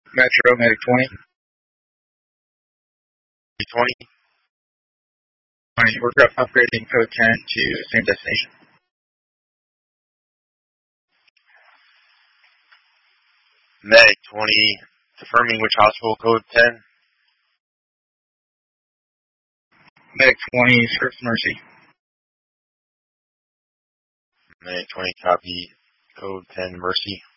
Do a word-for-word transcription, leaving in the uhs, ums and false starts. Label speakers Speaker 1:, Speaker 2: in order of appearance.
Speaker 1: Metro, Medic twenty.
Speaker 2: twenty.
Speaker 1: twenty, we're upgrading code ten to same destination.
Speaker 2: Medic twenty, confirming which hospital, code ten.
Speaker 1: Medic twenty, Scripps Mercy.
Speaker 2: Medic twenty, copy, code ten, Mercy.